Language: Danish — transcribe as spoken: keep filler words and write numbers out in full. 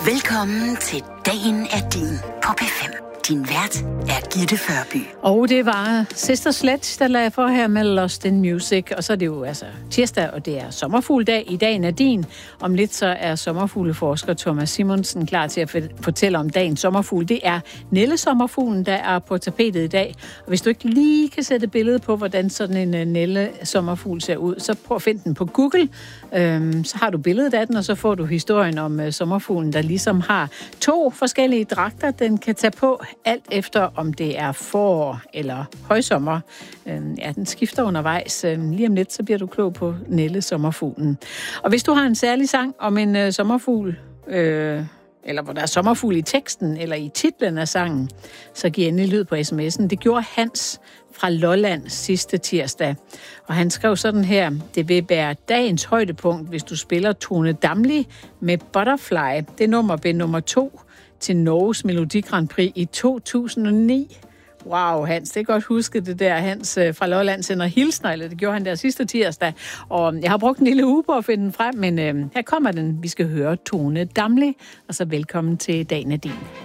Velkommen til Dagen er din på P fem. Din vært er Gitte Førby. Og det var Sister Sledge, der lagde for her med Lost in Music. Og så er det jo altså tirsdag, og det er sommerfugledag. I dagen er din. Om lidt så er sommerfugleforsker Thomas Simonsen klar til at fortælle om dagens sommerfugl. Det er nellesommerfuglen, der er på tapetet i dag. Og hvis du ikke lige kan sætte billede på, hvordan sådan en nellesommerfugl ser ud, så prøv at finde den på Google. Øhm, så har du billedet af den, og så får du historien om uh, sommerfuglen, der ligesom har to forskellige dragter, den kan tage på, alt efter om det er forår eller højsommer. Øhm, ja, den skifter undervejs. Øhm, lige om lidt, så bliver du klog på nellesommerfuglen. Og hvis du har en særlig sang om en uh, sommerfugl, øh, eller hvor der er sommerfugl i teksten, eller i titlen af sangen, så giv endelig lyd på sms'en. Det gjorde Hans fra Lolland sidste tirsdag. Og han skrev sådan her: det vil være dagens højdepunkt, hvis du spiller Tone Damli med Butterfly. Det nummer blev nummer to til Norges Melodi Grand Prix i to tusind og ni. Wow, Hans, det er godt husket det der. Hans fra Lolland sender hilsner, eller det gjorde han der sidste tirsdag. Og jeg har brugt en lille uge på at finde den frem, men øh, her kommer den. Vi skal høre Tone Damli, og så velkommen til Dagen er din.